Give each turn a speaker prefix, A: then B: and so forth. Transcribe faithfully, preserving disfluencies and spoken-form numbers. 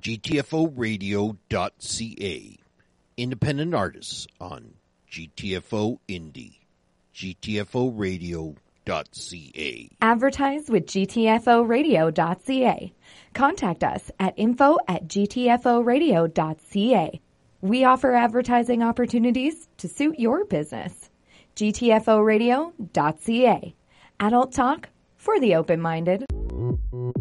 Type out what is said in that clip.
A: G T F O radio dot C A. Independent artists on G T F O Indie. G T F O radio dot C A.
B: Advertise with G T F O radio dot C A. Contact us at info at G T F O radio dot C A. We offer advertising opportunities to suit your business. G T F O radio dot C A. Adult talk for the open-minded.